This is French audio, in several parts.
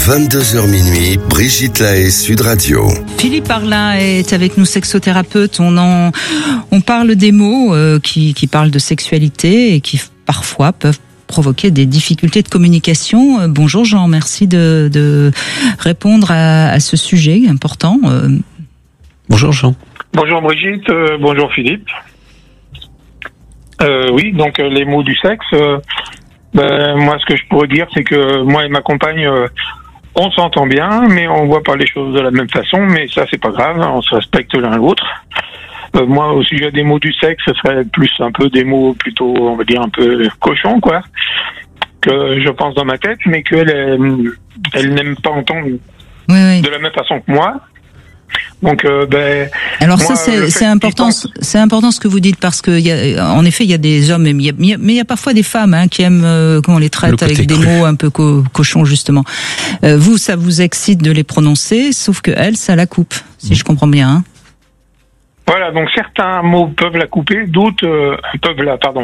22h minuit, Brigitte Lahaie, Sud Radio. Philippe Arlin est avec nous, sexothérapeute. On parle des mots qui parlent de sexualité et qui parfois peuvent provoquer des difficultés de communication. Bonjour Jean, merci de répondre à ce sujet important. Bonjour Jean. Bonjour Brigitte, bonjour Philippe. Oui, donc les mots du sexe, moi ce que je pourrais dire c'est que moi et ma compagne on s'entend bien, mais on voit pas les choses de la même façon, mais ça c'est pas grave, on se respecte l'un l'autre. Moi au sujet des mots du sexe, ce serait plus un peu des mots plutôt, on va dire un peu cochons quoi, que je pense dans ma tête, mais qu'elle elle n'aime pas entendre de la même façon que moi. Donc, alors moi, ça c'est important, c'est important ce que vous dites parce que en effet il y a des hommes, mais il y a parfois des femmes qui aiment qu'on les traite avec des mots un peu cochons justement. Vous, ça vous excite de les prononcer, sauf que elle, ça la coupe, si je comprends bien. Hein. Voilà, donc certains mots peuvent la couper, d'autres peuvent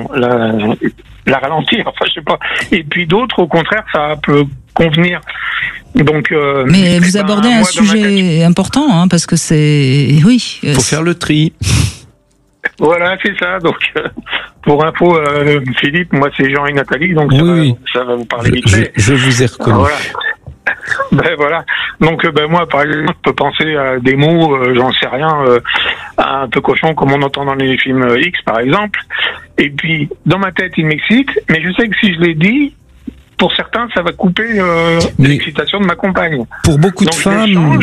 la ralentir, enfin je sais pas. Et puis d'autres, au contraire, ça peut convenir. Donc, mais vous abordez un sujet important, hein, parce que c'est faut faire le tri. Voilà, c'est ça. Donc, pour info, Philippe, moi c'est Jean et Nathalie, donc ça va vous parler vite fait. Je vous ai reconnu. Voilà. Voilà. Donc moi par exemple je peux penser à des mots, j'en sais rien, un peu cochon comme on entend dans les films X par exemple. Et puis dans ma tête il m'excite, mais je sais que si je les dis, pour certains ça va couper l'excitation de ma compagne. Pour beaucoup de femmes,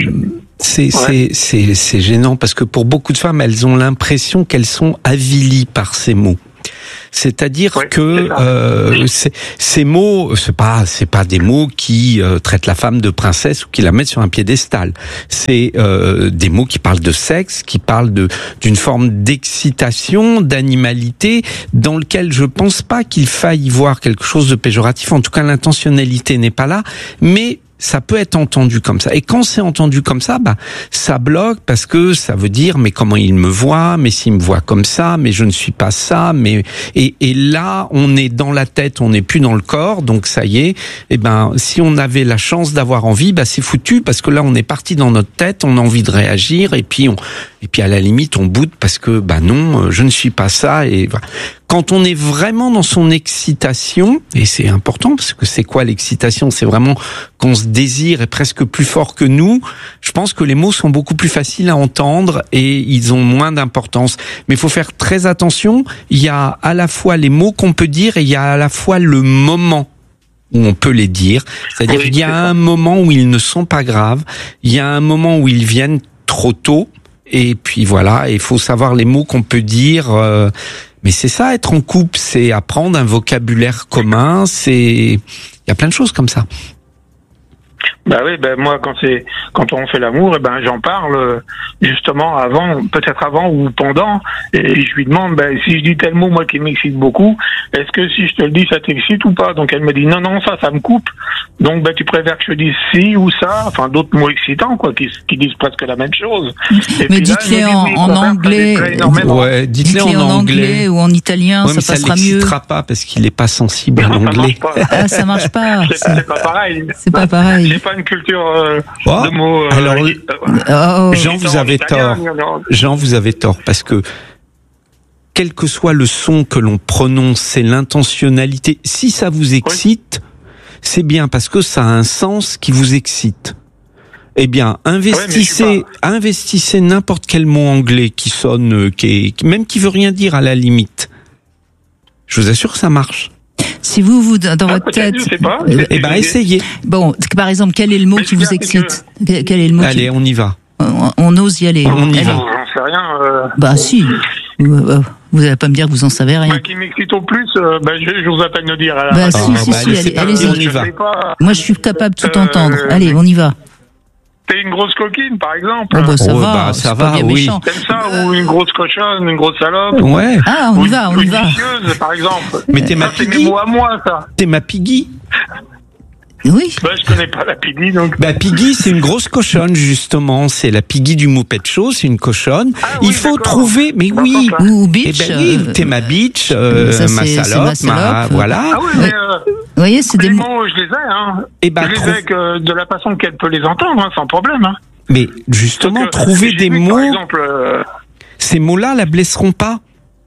c'est gênant parce que pour beaucoup de femmes elles ont l'impression qu'elles sont avilies par ces mots. C'est-à-dire que ces mots, c'est pas des mots qui traitent la femme de princesse ou qui la mettent sur un piédestal. C'est des mots qui parlent de sexe, qui parlent d'une forme d'excitation, d'animalité, dans lequel je pense pas qu'il faille y voir quelque chose de péjoratif. En tout cas, l'intentionnalité n'est pas là, mais ça peut être entendu comme ça. Et quand c'est entendu comme ça, ça bloque parce que ça veut dire, mais comment il me voit, mais s'il me voit comme ça, mais je ne suis pas ça, mais, et là, on est dans la tête, on n'est plus dans le corps, donc ça y est, si on avait la chance d'avoir envie, c'est foutu parce que là, on est parti dans notre tête, on a envie de réagir, et puis à la limite, on boude parce que, non, je ne suis pas ça, et voilà. Quand on est vraiment dans son excitation, et c'est important parce que c'est quoi l'excitation? C'est vraiment qu'on se désire est presque plus fort que nous. Je pense que les mots sont beaucoup plus faciles à entendre et ils ont moins d'importance. Mais il faut faire très attention. Il y a à la fois les mots qu'on peut dire et il y a à la fois le moment où on peut les dire. C'est-à-dire qu'il y a un moment où ils ne sont pas graves. Il y a un moment où ils viennent trop tôt. Et puis voilà, il faut savoir les mots qu'on peut dire. Mais c'est ça, être en couple, c'est apprendre un vocabulaire commun, il y a plein de choses comme ça. Moi quand on fait l'amour, j'en parle justement peut-être avant ou pendant, et je lui demande si je dis tel mot moi qui m'excite beaucoup, est-ce que si je te le dis ça t'excite ou pas? Donc elle me dit non ça me coupe. Donc tu préfères que je dise si ou ça, enfin d'autres mots excitants quoi qui disent presque la même chose. Et mais dites-les en anglais. Dites-les en anglais ou en italien, ça passera mieux. Ça l'excitera pas parce qu'il est pas sensible à l'anglais. Ça marche pas. C'est pas pareil. C'est pas pareil. J'ai pas une culture de mots. Alors, Jean, vous avez tort. Jean, vous avez tort parce que quel que soit le son que l'on prononce, c'est l'intentionnalité. Si ça vous excite, c'est bien parce que ça a un sens qui vous excite. Eh bien, investissez n'importe quel mot anglais qui sonne, même qui veut rien dire à la limite. Je vous assure que ça marche. Si vous dans votre tête, essayez. Bon, par exemple, quel est le mot qui vous excite? Quel est le mot? Allez, on y va. On ose y aller. On y va. J'en sais rien. Si. Vous n'allez pas me dire que vous en savez rien. Qui m'excite au plus, je vous appelle de dire. Allez-y. On y va. Moi, je suis capable de tout entendre. Allez, on y va. T'es une grosse coquine, par exemple. Ça va, oui. T'aimes ça, ou une grosse cochonne, une grosse salope. Ouais. On y va. Une vicieuse, par exemple. Mais t'es ma piggy. C'est mes mots à moi, ça. T'es ma piggy. Oui. Je connais pas la Piggy, donc. Piggy, c'est une grosse cochonne, justement. C'est la Piggy du Moupette Show, c'est une cochonne. Il faut trouver, mais oui. Ou bitch. T'es ma bitch, ma salope, voilà. Ah oui, mais, vous voyez, c'est des mots, je les ai, hein. Je les ai que de la façon qu'elle peut les entendre, hein, sans problème, hein. Mais, justement, trouver des mots. Par exemple, ces mots-là la blesseront pas.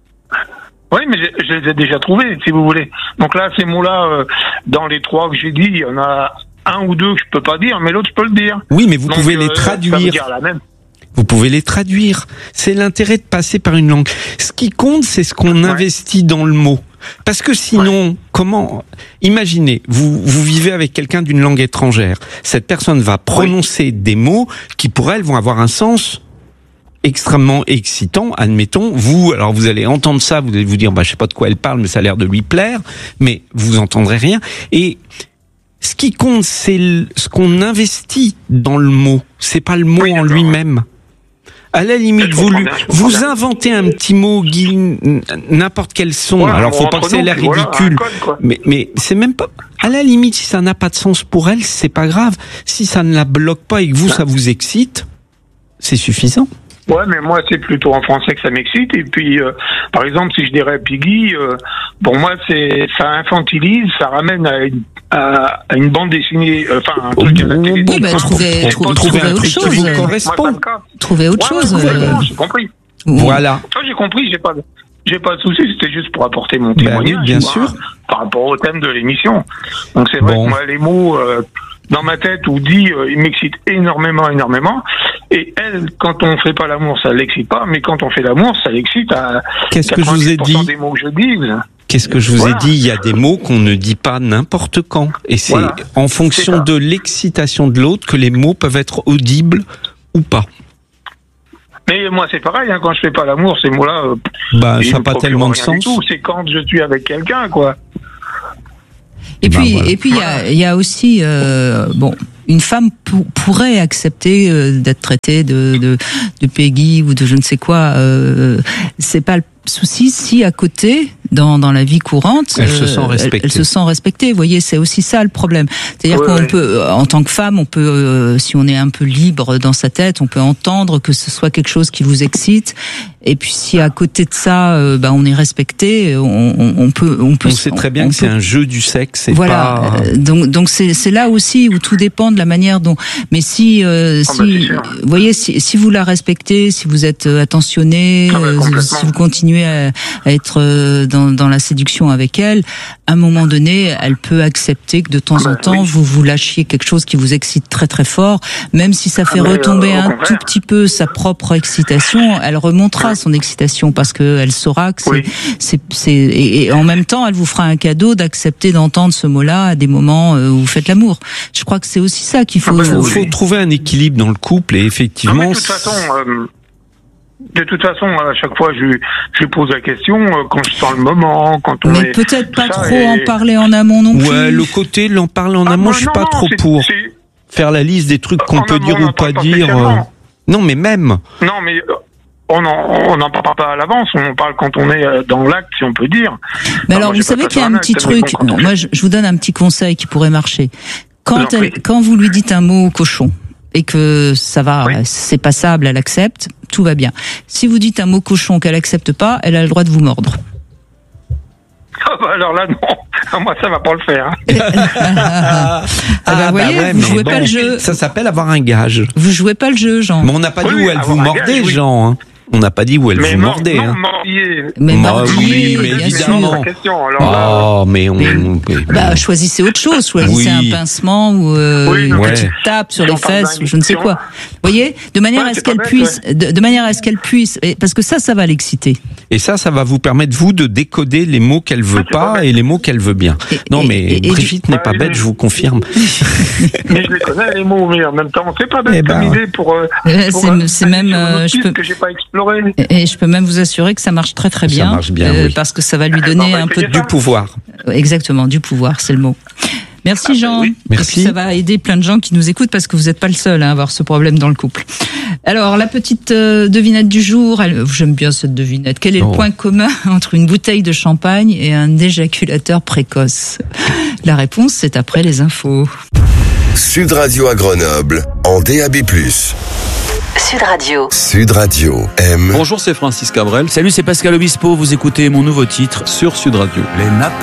Oui, mais je les ai déjà trouvés, si vous voulez. Donc là, ces mots-là, dans les 3 que j'ai dit, il y en a un ou 2 que je peux pas dire, mais l'autre, je peux le dire. Oui, mais vous pouvez les traduire. Ça veut dire la même. Vous pouvez les traduire. C'est l'intérêt de passer par une langue. Ce qui compte, c'est ce qu'on investit dans le mot. Parce que sinon, comment... Imaginez, vous vivez avec quelqu'un d'une langue étrangère. Cette personne va prononcer des mots qui, pour elle, vont avoir un sens extrêmement excitant. Admettons, alors vous allez entendre ça, vous allez vous dire, je sais pas de quoi elle parle, mais ça a l'air de lui plaire, mais vous entendrez rien. Et ce qui compte, c'est ce qu'on investit dans le mot. C'est pas le mot en lui-même. À la limite, vous inventez un petit mot, n'importe quel son. Alors, faut pas que ça ait l'air ridicule. Mais c'est même pas, à la limite, si ça n'a pas de sens pour elle, c'est pas grave. Si ça ne la bloque pas et que ça vous excite, c'est suffisant. Ouais, mais moi, c'est plutôt en français que ça m'excite. Et puis, par exemple, si je dirais Piggy, pour moi, ça infantilise, ça ramène à une bande dessinée, un truc à la télé. Trouver autre chose. Qui vous correspond. Trouver autre chose. J'ai compris. Voilà. Ça, j'ai compris, j'ai pas de souci, c'était juste pour apporter mon témoignage. Oui, bien sûr. Par rapport au thème de l'émission. Donc, c'est vrai que moi, les mots, dans ma tête, ou dit, ils m'excitent énormément. Et elle, quand on fait pas l'amour, ça l'excite pas, mais quand on fait l'amour, ça l'excite à... Qu'est-ce que je vous ai dit? Des mots que je dis. Qu'est-ce que je vous ai dit? Il y a des mots qu'on ne dit pas n'importe quand. Et c'est en fonction de l'excitation de l'autre que les mots peuvent être audibles ou pas. Mais moi, c'est pareil, quand je fais pas l'amour, ces mots-là... ça n'a pas tellement de sens. C'est quand je suis avec quelqu'un, quoi. Et puis, il y a aussi, une femme pourrait accepter d'être traitée de Peggy ou de je ne sais quoi. C'est pas le souci si à côté, dans la vie courante, elle se sent respectée. Elle se sent respectée. Vous voyez, c'est aussi ça le problème. C'est-à-dire qu'on peut, en tant que femme, on peut, si on est un peu libre dans sa tête, on peut entendre que ce soit quelque chose qui vous excite. Et puis si à côté de ça, on est respecté, on peut. On sait très bien que c'est un jeu du sexe. C'est pas... Donc c'est là aussi où tout dépend de la manière dont. Mais si vous voyez, si vous la respectez, si vous êtes attentionné, si vous continuez à être dans la séduction avec elle, à un moment donné, elle peut accepter que de temps en temps vous lâchiez quelque chose qui vous excite très très fort, même si ça fait retomber un tout petit peu sa propre excitation, elle remontera son excitation parce que elle saura que et en même temps, elle vous fera un cadeau d'accepter d'entendre ce mot-là à des moments où vous faites l'amour. Je crois que c'est aussi ça qu'il faut. Il faut trouver un équilibre dans le couple et effectivement. Non, de toute façon, à chaque fois, je pose la question quand je sens le moment, quand on Mais peut-être pas trop en parler en amont non plus. Ouais, le côté de l'en parler en amont, je suis pas trop pour faire la liste des trucs qu'on peut dire ou pas dire. Non, mais même. Non, mais on n'en parle pas à l'avance, on en parle quand on est dans l'acte, si on peut dire. Mais alors, vous savez qu'il y a un petit truc. Moi, je vous donne un petit conseil qui pourrait marcher. Quand vous lui dites un mot cochon, et que ça va, c'est passable, elle accepte, tout va bien. Si vous dites un mot cochon qu'elle accepte pas, elle a le droit de vous mordre. Alors là, non. Moi, ça va pas le faire. Vous voyez, vous jouez pas le jeu. Ça s'appelle avoir un gage. Vous jouez pas le jeu, Jean. Mais on n'a pas dit où elle vous mordait, Jean. On n'a pas dit où elle vous mordait. Mais mordier, mais bien évidemment. sûr. Choisissez autre chose. Choisissez un pincement ou une petite tape sur les fesses ou je ne sais quoi. Vous voyez, de manière à ce qu'elle puisse, parce que ça va l'exciter. Et ça va vous permettre vous de décoder les mots qu'elle veut pas et les mots qu'elle veut bien. Brigitte n'est pas bête, je vous confirme. Mais je les connais les mots, mais en même temps, c'est pas bête comme idée pour. C'est même que j'ai pas exploré. Et je peux même vous assurer que ça marche très très bien. Ça marche bien, parce que ça va lui donner un peu du pouvoir. Exactement, du pouvoir, c'est le mot. Merci Jean. Merci. Et puis ça va aider plein de gens qui nous écoutent parce que vous n'êtes pas le seul à avoir ce problème dans le couple. Alors la petite devinette du jour, j'aime bien cette devinette. Quel est le point commun entre une bouteille de champagne et un éjaculateur précoce? La réponse, c'est après les infos. Sud Radio à Grenoble, en DAB+. Sud Radio. Sud Radio aime. Bonjour, c'est Francis Cabrel. Salut, c'est Pascal Obispo. Vous écoutez mon nouveau titre Sur Sud Radio.